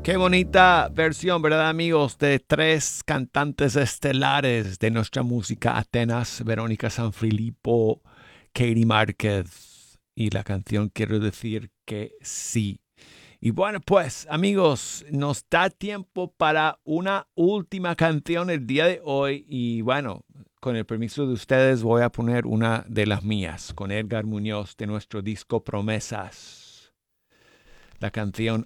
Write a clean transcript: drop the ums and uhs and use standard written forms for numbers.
Qué bonita versión, ¿verdad, amigos? De tres cantantes estelares de nuestra música Atenas, Verónica Sanfilippo, Katie Márquez. Y la canción quiero decir que sí. Y bueno, pues, amigos, nos da tiempo para una última canción el día de hoy. Y bueno, con el permiso de ustedes, voy a poner una de las mías, con Edgar Muñoz de nuestro disco Promesas. La canción